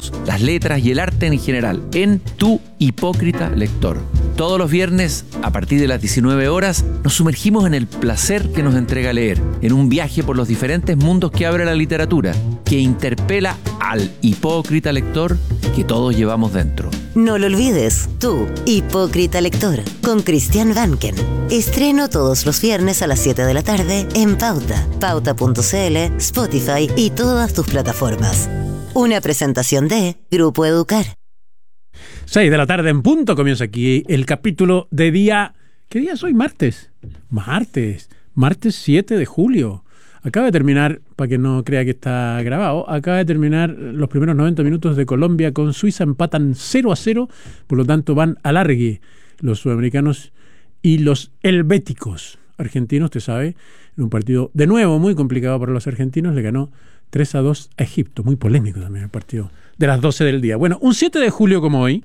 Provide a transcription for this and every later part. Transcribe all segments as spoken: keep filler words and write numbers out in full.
ritmos, las letras y el arte en general en Tu Hipócrita Lector. Todos los viernes, a partir de las diecinueve horas, nos sumergimos en el placer que nos entrega leer, en un viaje por los diferentes mundos que abre la literatura, que interpela al hipócrita lector que todos llevamos dentro. No lo olvides, Tu Hipócrita Lector, con Cristian Vanken. Estreno todos los viernes a las siete de la tarde en Pauta, pauta punto c l, Spotify y todas tus plataformas. Una presentación de Grupo Educar. seis de la tarde en punto, comienza aquí el capítulo de día... ¿Qué día es hoy? ¿Martes? Martes. Martes siete de julio. Acaba de terminar, para que no crea que está grabado, acaba de terminar los primeros noventa minutos de Colombia con Suiza, empatan cero a cero, por lo tanto van a alargue los sudamericanos y los helvéticos. Argentinos, usted sabe, en un partido de nuevo muy complicado para los argentinos, le ganó tres a dos a Egipto. Muy polémico también el partido de las doce del día. Bueno, un siete de julio como hoy,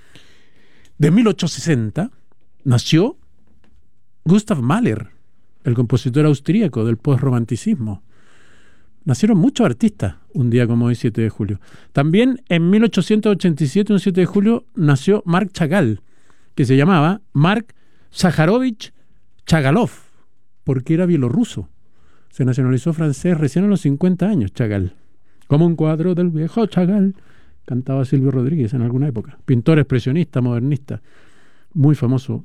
de mil ochocientos sesenta, nació Gustav Mahler, el compositor austríaco del postromanticismo. Nacieron muchos artistas un día como hoy, siete de julio. También en mil ochocientos ochenta y siete, un siete de julio, nació Marc Chagall, que se llamaba Marc Zaharovich Chagalov, porque era bielorruso. Se nacionalizó francés recién a los cincuenta años, Chagall. Como un cuadro del viejo Chagall, cantaba Silvio Rodríguez en alguna época. Pintor expresionista, modernista, muy famoso,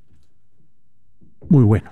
muy bueno.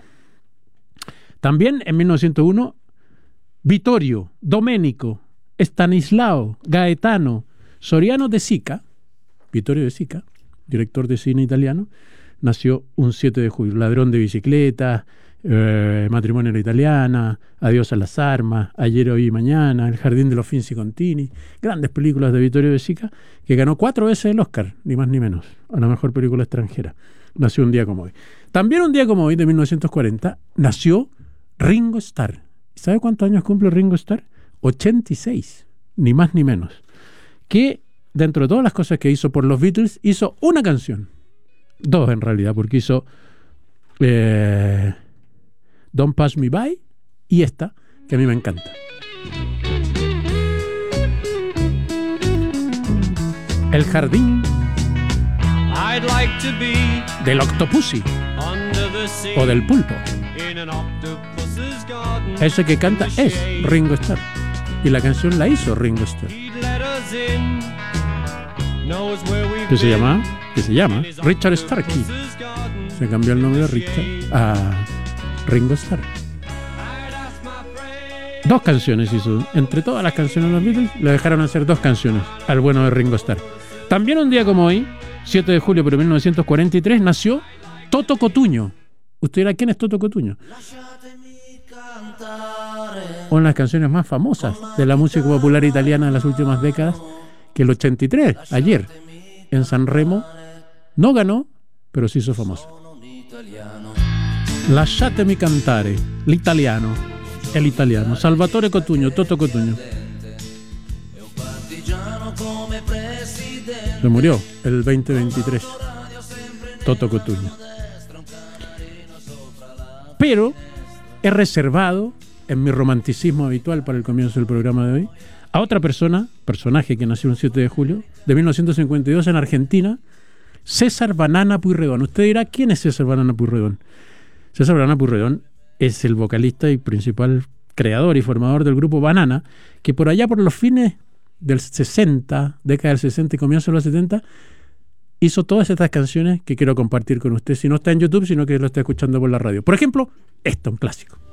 También en mil novecientos uno, Vittorio, Domenico, Stanislao, Gaetano, Soriano de Sica, Vittorio de Sica, director de cine italiano, nació un siete de julio. Ladrón de bicicleta, eh, Matrimonio a la italiana, Adiós a las armas, Ayer, hoy y mañana, El jardín de los Finzi Contini, grandes películas de Vittorio de Sica, que ganó cuatro veces el Oscar, ni más ni menos, a la mejor película extranjera. Nació un día como hoy. También un día como hoy, de mil novecientos cuarenta, nació Ringo Starr. ¿Sabe cuántos años cumple Ringo Starr? ochenta y seis, ni más ni menos. Que dentro de todas las cosas que hizo por los Beatles, hizo una canción. Dos en realidad, porque hizo eh, Don't Pass Me By y esta, que a mí me encanta. El jardín I'd like to be del Octopussy o del pulpo. Ese que canta es Ringo Starr y la canción la hizo Ringo Starr, que se llama que se llama Richard Starkey. Se cambió el nombre de Richard a Ringo Starr. Dos canciones hizo. Entre todas las canciones de los Beatles le dejaron hacer dos canciones al bueno de Ringo Starr. También un día como hoy, siete de julio pero de mil novecientos cuarenta y tres, nació Toto Cotugno. ¿Usted dirá quién es Toto Cotugno? Una de las canciones más famosas de la música popular italiana de las últimas décadas, que el ochenta y tres, ayer, en San Remo, no ganó, pero se hizo famosa. Lasciatemi cantare, l'italiano, el italiano, Salvatore Cotugno, Toto Cotugno. Se murió el veinte veintitrés, Toto Cotugno. Pero he reservado, en mi romanticismo habitual para el comienzo del programa de hoy, a otra persona, personaje que nació un siete de julio de mil novecientos cincuenta y dos en Argentina, César Banana Pueyrredón. Usted dirá, ¿quién es César Banana Pueyrredón? César Banana Pueyrredón es el vocalista y principal creador y formador del grupo Banana, que por allá por los fines del sesenta, década del sesenta y comienzo de los setenta, hizo todas estas canciones que quiero compartir con usted, si no está en YouTube, sino que lo está escuchando por la radio. Por ejemplo, esta, un clásico.